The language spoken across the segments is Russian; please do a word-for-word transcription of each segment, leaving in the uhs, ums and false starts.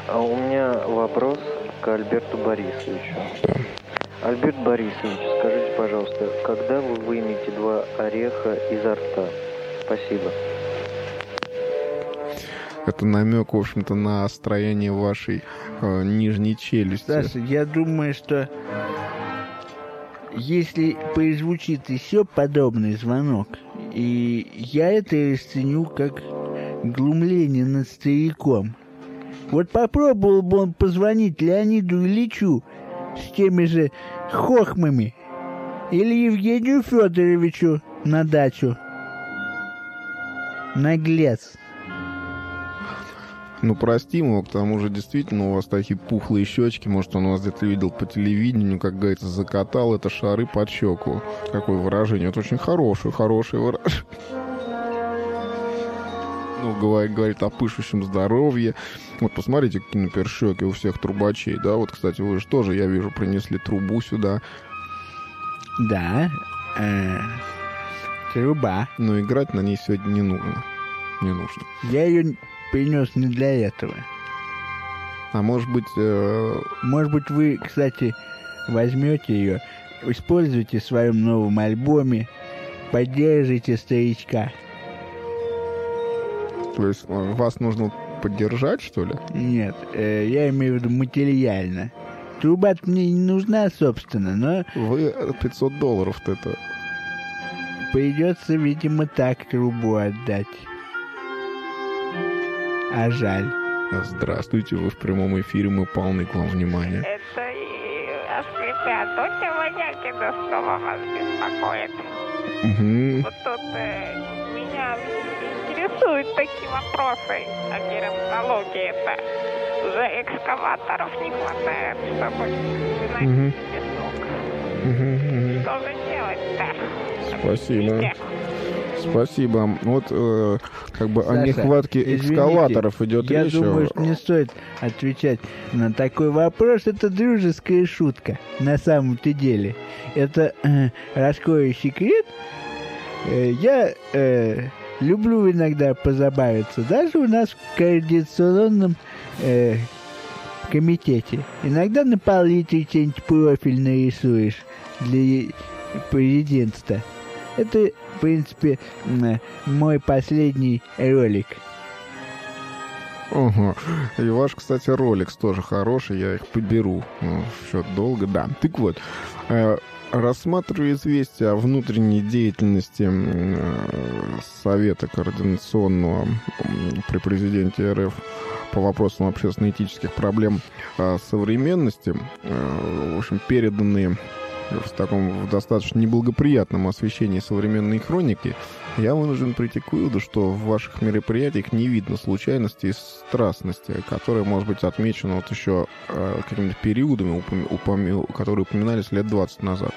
А у меня вопрос к Альберту Борисовичу. Да. Альберт Борисович, скажите, пожалуйста, когда вы вымете два ореха изо рта? Спасибо. Это намек, в общем-то, на строение вашей э, нижней челюсти. Саша, я думаю, что если прозвучит еще подобный звонок, и я это расценю как глумление над стариком. Вот попробовал бы он позвонить Леониду Ильичу с теми же хохмами или Евгению Федоровичу на дачу. Наглец. Ну, простим его, к тому же, действительно, у вас такие пухлые щечки. Может, он вас где-то видел по телевидению, как говорится, закатал это шары под щеку. Какое выражение. Это очень хорошее, хорошее выражение. Ну, говорит, говорит о пышущем здоровье. Вот посмотрите, какие, например, щеки у всех трубачей, да? Вот, кстати, вы же тоже, я вижу, принесли трубу сюда. Да, э, труба. Но играть на ней сегодня не нужно. Не нужно. Я ее принес не для этого. А может быть... Э... Может быть, вы, кстати, возьмете ее, используете в своем новом альбоме, поддержите старичка. То есть вас нужно поддержать, что ли? Нет, э, я имею в виду материально. Труба мне не нужна, собственно, но... Вы пятьсот долларов-то это... Придется, видимо, так трубу отдать. А жаль. Здравствуйте, вы в прямом эфире, мы полны к вам внимания. Это и Аскlepиад, доча Ванякина снова вас беспокоит. Угу. Вот тут э, меня интересуют такие вопросы о геронтологии. Это уже экскаваторов не хватает, чтобы выносить песок. Угу. Что же делать-то? Спасибо. Объясните. Спасибо. Вот э, как бы Саша, о нехватке извините, экскаваторов идет я речь. Я думаю, что не стоит отвечать на такой вопрос. Это дружеская шутка на самом-то деле. Это э, раскрою секрет. Э, я э, люблю иногда позабавиться. Даже у нас в координационном э, комитете. Иногда на палитре что-нибудь профиль нарисуешь для президентства. Это, в принципе, мой последний ролик. Ага. И ваш, кстати, ролик тоже хороший, я их поберу. Ну, еще долго, да. Так вот, э, рассматривая известия о внутренней деятельности э, Совета Координационного э, при президенте РФ по вопросам общественно-этических проблем э, современности, э, в общем, переданные в таком в достаточно неблагоприятном освещении современной хроники, я вынужден прийти к выводу, что в ваших мероприятиях не видно случайности и страстности, которые, может быть, отмечены вот еще э, какими-то периодами, упом- упом- которые упоминались лет двадцать назад.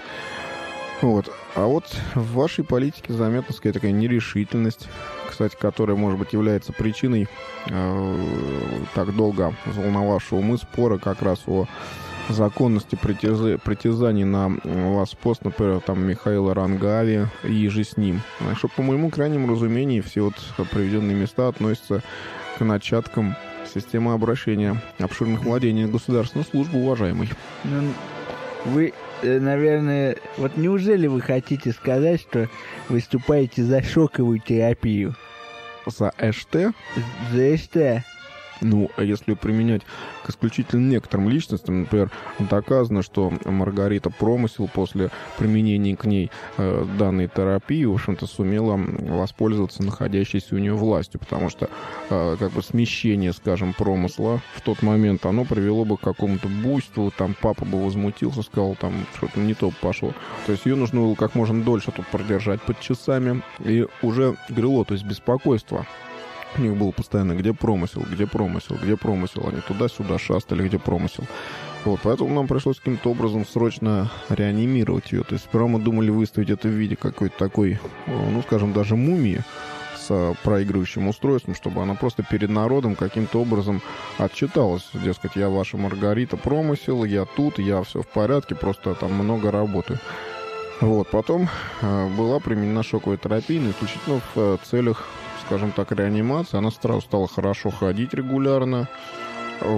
Вот. А вот в вашей политике заметна, сказать, такая нерешительность, кстати, которая, может быть, является причиной э, так долго волновавшего умы спора как раз о законности притяза... притязаний на вас пост, например, там Михаила Рангави и же с ним. Что, по моему крайнему разумению, все вот приведенные места относятся к начаткам системы обращения обширных владений государственной службы, уважаемый. Ну, вы, наверное, вот неужели вы хотите сказать, что выступаете за шоковую терапию? За ЭШТ? За ЭШТ. Ну, а если применять к исключительно некоторым личностям, например, доказано, что Маргарита Промысел после применения к ней э, данной терапии, в общем-то, сумела воспользоваться находящейся у нее властью, потому что э, как бы смещение, скажем, промысла в тот момент, оно привело бы к какому-то буйству, там папа бы возмутился, сказал, там что-то не то пошло. То есть ее нужно было как можно дольше тут продержать под часами, и уже грело, то есть беспокойство. У них было постоянно, где промысел, где промысел, где промысел. Они туда-сюда шастали, где промысел. Вот, поэтому нам пришлось каким-то образом срочно реанимировать ее. То есть сперва мы думали выставить это в виде какой-то такой, ну, скажем, даже мумии с проигрывающим устройством, чтобы она просто перед народом каким-то образом отчиталась. Дескать, я ваша Маргарита Промысел, я тут, я все в порядке, просто там много работаю. Вот, потом э, была применена шоковая терапия, но исключительно в э, целях, скажем так, реанимации. Она сразу стала хорошо ходить регулярно.